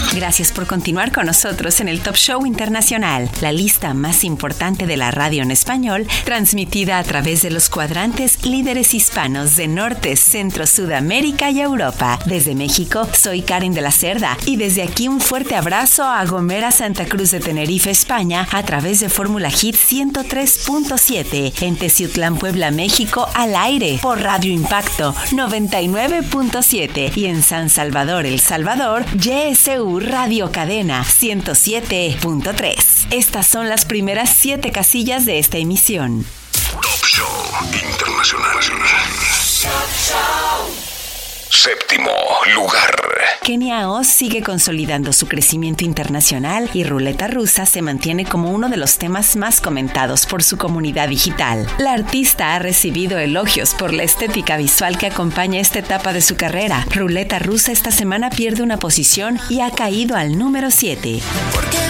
Gracias por continuar con nosotros en el Top Show Internacional, la lista más importante de la radio en español, transmitida a través de los cuadrantes líderes hispanos de Norte, Centro, Sudamérica y Europa. Desde México, soy Karen de la Cerda y desde aquí un fuerte abrazo a Gomera, Santa Cruz de Tenerife, España, a través de Fórmula Hit 103.7, en Teciutlán, Puebla, México, al aire por Radio Impacto 99.7 y en San Salvador, El Salvador, YSU Radio Cadena 107.3. Estas son las primeras 7 casillas de esta emisión. Top Show Internacional. Séptimo lugar. Kenia Oz sigue consolidando su crecimiento internacional y Ruleta Rusa se mantiene como uno de los temas más comentados por su comunidad digital. La artista ha recibido elogios por la estética visual que acompaña esta etapa de su carrera. Ruleta Rusa esta semana pierde una posición y ha caído al número 7.